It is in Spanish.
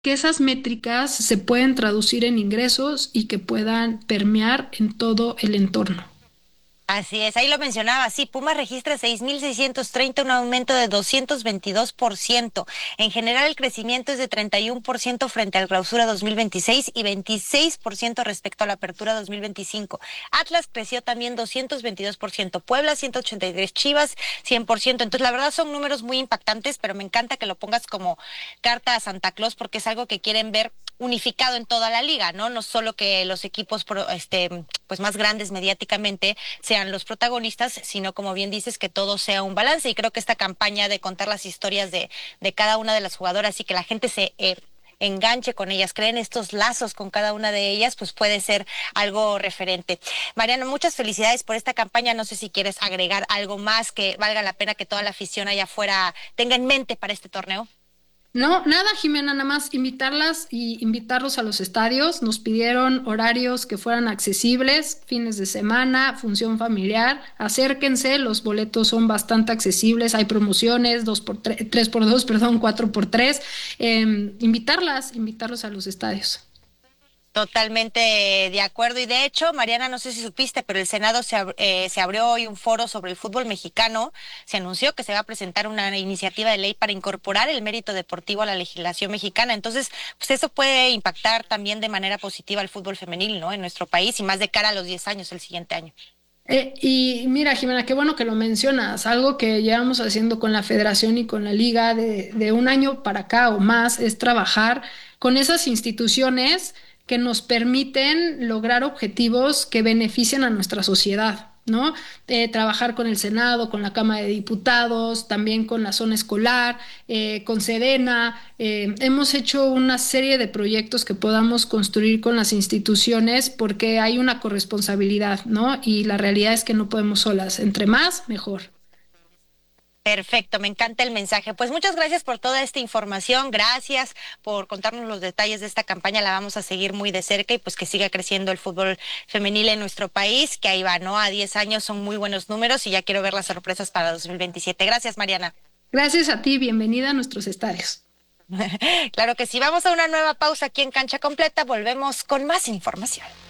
que esas métricas se pueden traducir en ingresos y que puedan permear en todo el entorno. Así es, ahí lo mencionaba, sí, Pumas registra 6.630, un aumento de 222%. En general, el crecimiento es de 31% frente al clausura 2026 y 26% respecto a la apertura 2025. Atlas creció también 222%, Puebla 183, Chivas 100%. Entonces, la verdad son números muy impactantes, pero me encanta que lo pongas como carta a Santa Claus porque es algo que quieren ver unificado en toda la liga, ¿no? No solo que los equipos pues más grandes mediáticamente sean los protagonistas, sino como bien dices, que todo sea un balance. Y creo que esta campaña de contar las historias de cada una de las jugadoras y que la gente se enganche con ellas, creen estos lazos con cada una de ellas, pues puede ser algo referente. Mariano, muchas felicidades por esta campaña. No sé si quieres agregar algo más que valga la pena que toda la afición allá afuera tenga en mente para este torneo. No, nada, Jimena, nada más invitarlas y invitarlos a los estadios. Nos pidieron horarios que fueran accesibles, fines de semana, función familiar. Acérquense, los boletos son bastante accesibles, hay promociones, dos por tres, tres por dos, perdón, cuatro por tres. Invitarlos a los estadios. Totalmente de acuerdo. Y de hecho, Mariana, no sé si supiste, pero el Senado se abrió hoy un foro sobre el fútbol mexicano. Se anunció que se va a presentar una iniciativa de ley para incorporar el mérito deportivo a la legislación mexicana. Entonces, pues eso puede impactar también de manera positiva al fútbol femenil, ¿no? En nuestro país y más de cara a los 10 años el siguiente año. Y mira, Jimena, qué bueno que lo mencionas. Algo que llevamos haciendo con la federación y con la liga de un año para acá o más es trabajar con esas instituciones que nos permiten lograr objetivos que beneficien a nuestra sociedad, ¿no? Trabajar con el Senado, con la Cámara de Diputados, también con la zona escolar, con Sedena. Hemos hecho una serie de proyectos que podamos construir con las instituciones porque hay una corresponsabilidad, ¿no? Y la realidad es que no podemos solas. Entre más, mejor. Perfecto, me encanta el mensaje. Pues muchas gracias por toda esta información, gracias por contarnos los detalles de esta campaña, la vamos a seguir muy de cerca y pues que siga creciendo el fútbol femenil en nuestro país, que ahí va, ¿no? A 10 años son muy buenos números y ya quiero ver las sorpresas para 2027. Gracias, Mariana. Gracias a ti, bienvenida a nuestros estadios. Claro que sí, vamos a una nueva pausa aquí en Cancha Completa, volvemos con más información.